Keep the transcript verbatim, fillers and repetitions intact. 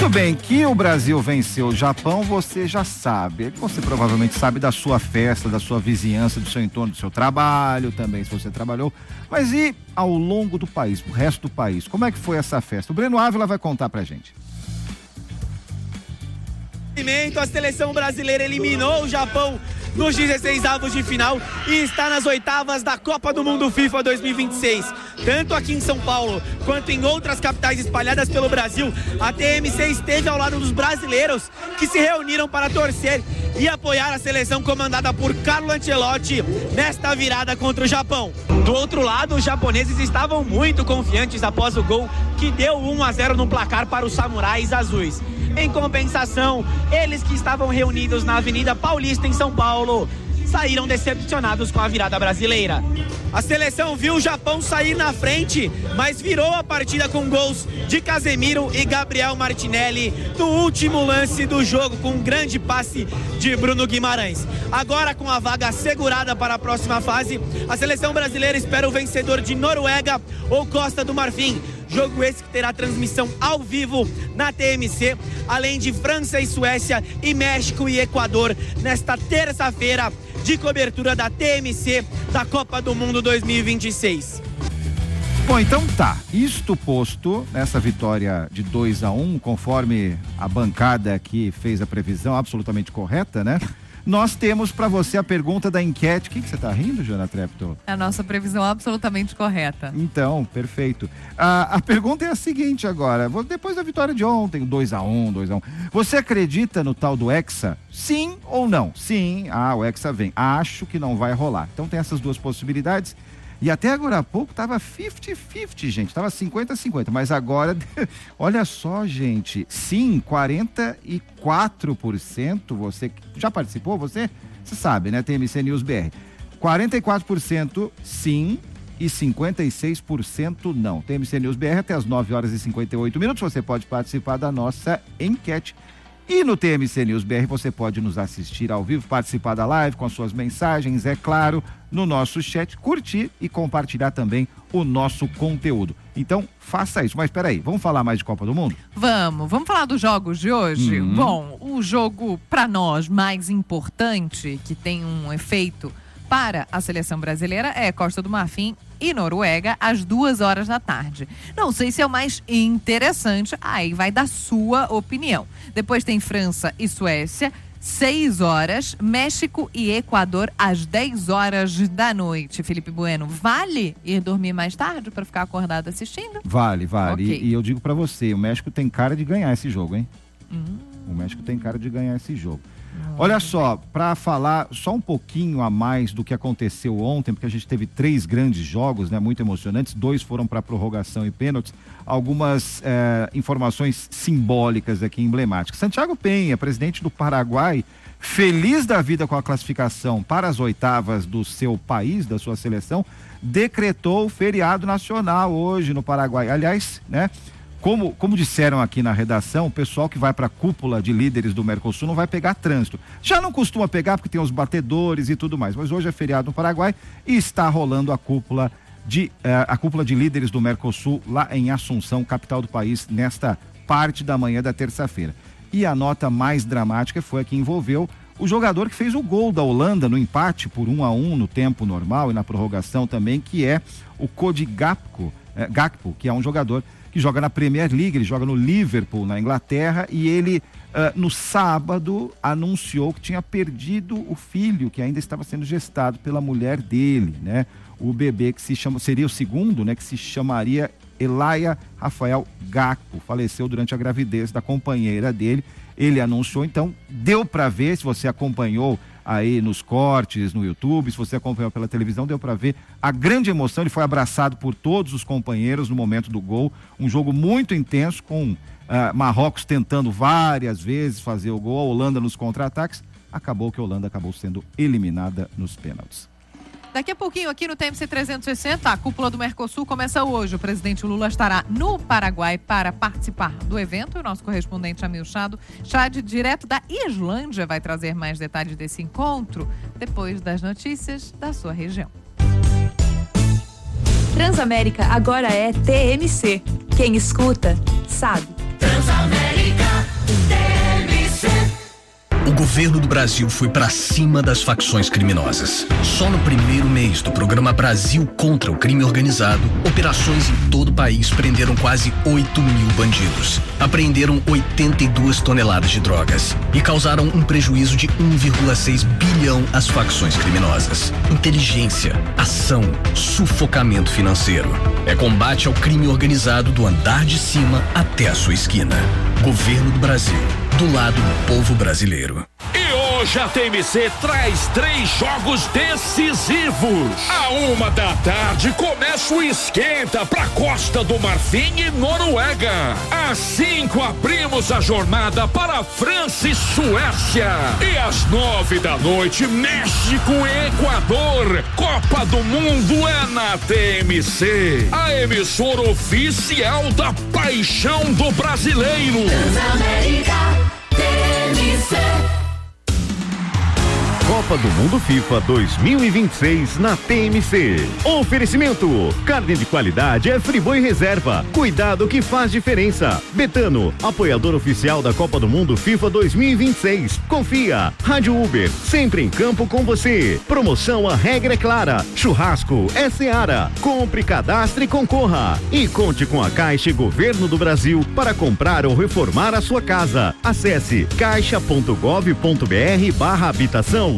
Muito bem, que o Brasil venceu o Japão, você já sabe. Você provavelmente sabe da sua festa, da sua vizinhança, do seu entorno, do seu trabalho também, se você trabalhou. Mas e ao longo do país, o resto do país, como é que foi essa festa? O Breno Ávila vai contar pra gente. A seleção brasileira eliminou o Japão nos dezesseis avos de final e está nas oitavas da Copa do Mundo FIFA dois mil e vinte e seis. Tanto aqui em São Paulo quanto em outras capitais espalhadas pelo Brasil, a T M C esteve ao lado dos brasileiros que se reuniram para torcer e apoiar a seleção comandada por Carlo Ancelotti nesta virada contra o Japão. Do outro lado, os japoneses estavam muito confiantes após o gol que deu um a zero no placar para os samurais azuis. Em compensação, eles que estavam reunidos na Avenida Paulista em São Paulo saíram decepcionados com a virada brasileira. A seleção viu o Japão sair na frente, mas virou a partida com gols de Casemiro e Gabriel Martinelli no último lance do jogo, com um grande passe de Bruno Guimarães. Agora, com a vaga assegurada para a próxima fase, a seleção brasileira espera o vencedor de Noruega ou Costa do Marfim. Jogo esse que terá transmissão ao vivo na T M C, além de França e Suécia e México e Equador, nesta terça-feira de cobertura da T M C da Copa do Mundo dois mil e vinte e seis. Bom, então tá, isto posto, nessa vitória de dois a um, conforme a bancada que fez a previsão absolutamente correta, né? Nós temos para você a pergunta da enquete. O que, que você está rindo, Joana Treptow? A nossa previsão absolutamente correta. Então, perfeito. A, a pergunta é a seguinte agora. Depois da vitória de ontem, dois a um, dois a um. Você acredita no tal do Hexa? Sim ou não? Sim, ah, o Hexa vem. Acho que não vai rolar. Então tem essas duas possibilidades. E até agora há pouco estava cinquenta cinquenta, gente. Estava cinquenta a cinquenta. Mas agora, olha só, gente. Sim, quarenta e quatro por cento. Você já participou? Você? Você sabe, né? T M C News B R. quarenta e quatro por cento sim e cinquenta e seis por cento não. T M C News B R até as nove horas e cinquenta e oito minutos. Você pode participar da nossa enquete. E no T M C News B R você pode nos assistir ao vivo, participar da live com as suas mensagens, é claro, no nosso chat, curtir e compartilhar também o nosso conteúdo. Então, faça isso. Mas espera aí, vamos falar mais de Copa do Mundo? Vamos, vamos falar dos jogos de hoje? Uhum. Bom, o jogo para nós mais importante, que tem um efeito para a seleção brasileira, é Costa do Marfim e Noruega, às duas horas da tarde. Não sei se é o mais interessante, aí vai da sua opinião. Depois tem França e Suécia, seis horas, México e Equador, às dez horas da noite. Felipe Bueno, vale ir dormir mais tarde para ficar acordado assistindo? Vale, vale. Okay. E, e eu digo para você, o México tem cara de ganhar esse jogo, hein? Hum. O México tem cara de ganhar esse jogo. Olha só, para falar só um pouquinho a mais do que aconteceu ontem, porque a gente teve três grandes jogos, né, muito emocionantes, dois foram para prorrogação e pênaltis, algumas eh, informações simbólicas aqui, emblemáticas. Santiago Penha, presidente do Paraguai, feliz da vida com a classificação para as oitavas do seu país, da sua seleção, decretou feriado nacional hoje no Paraguai. Aliás, né? Como, como disseram aqui na redação, o pessoal que vai para a cúpula de líderes do Mercosul não vai pegar trânsito. Já não costuma pegar porque tem os batedores e tudo mais, mas hoje é feriado no Paraguai e está rolando a cúpula de, uh, a cúpula de líderes do Mercosul lá em Assunção, capital do país, nesta parte da manhã da terça-feira. E a nota mais dramática foi a que envolveu o jogador que fez o gol da Holanda no empate por um a um no tempo normal e na prorrogação também, que é o Cody Gakpo, eh, Gakpo, que é um jogador que joga na Premier League, ele joga no Liverpool, na Inglaterra, e ele, uh, no sábado, anunciou que tinha perdido o filho, que ainda estava sendo gestado pela mulher dele, né? O bebê que se chama, seria o segundo, né? Que se chamaria Elaia Rafael Gakpo, faleceu durante a gravidez da companheira dele. Ele anunciou, então, deu para ver, se você acompanhou aí nos cortes, no YouTube, se você acompanhou pela televisão, deu para ver a grande emoção. Ele foi abraçado por todos os companheiros no momento do gol, um jogo muito intenso, com uh, Marrocos tentando várias vezes fazer o gol, a Holanda nos contra-ataques. Acabou que a Holanda acabou sendo eliminada nos pênaltis. Daqui a pouquinho, aqui no T M C trezentos e sessenta, a cúpula do Mercosul começa hoje. O presidente Lula estará no Paraguai para participar do evento. O nosso correspondente Amil Chado, Chad, direto da Islândia, vai trazer mais detalhes desse encontro depois das notícias da sua região. Transamérica agora é T M C. Quem escuta, sabe. Transamérica. O governo do Brasil foi pra cima das facções criminosas. Só no primeiro mês do programa Brasil contra o Crime Organizado, operações em todo o país prenderam quase oito mil bandidos, apreenderam oitenta e duas toneladas de drogas e causaram um prejuízo de um vírgula seis bilhão às facções criminosas. Inteligência, ação, sufocamento financeiro. É combate ao crime organizado do andar de cima até a sua esquina. Governo do Brasil, do lado do povo brasileiro. E hoje a T M C traz três jogos decisivos. À uma da tarde começa o esquenta pra Costa do Marfim e Noruega. Às cinco abrimos a jornada para França e Suécia. E às nove da noite, México e Equador. Copa do Mundo é na T M C, a emissora oficial da paixão do brasileiro. Transamérica, T M C. Copa do Mundo FIFA dois mil e vinte e seis na T M C. Oferecimento: carne de qualidade é Friboi Reserva. Cuidado que faz diferença. Betano, apoiador oficial da Copa do Mundo FIFA dois mil e vinte e seis. Confia. Rádio Uber, sempre em campo com você. Promoção A Regra é Clara. Churrasco é Seara. Compre, cadastre e concorra. E conte com a Caixa e Governo do Brasil para comprar ou reformar a sua casa. Acesse caixa ponto gov ponto br barra habitação.